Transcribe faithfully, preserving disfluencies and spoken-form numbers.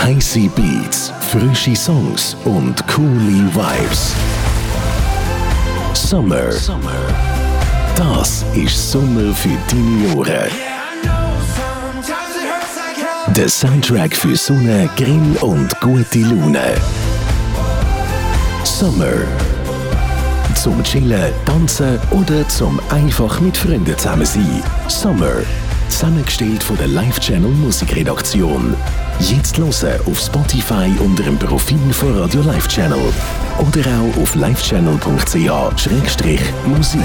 Heiße Beats, frische Songs und coole Vibes. Summer. Summer. Das ist Sommer für deine Ohren. Der Soundtrack für Sonne, Grill und gute Laune. Summer. Zum Chillen, Tanzen oder zum einfach mit Freunden zusammen sein. Summer. Zusammengestellt von der Live Channel Musikredaktion. Jetzt hören auf Spotify unter dem Profil von Radio Live Channel oder auch auf livechannel punkt c h slash musik.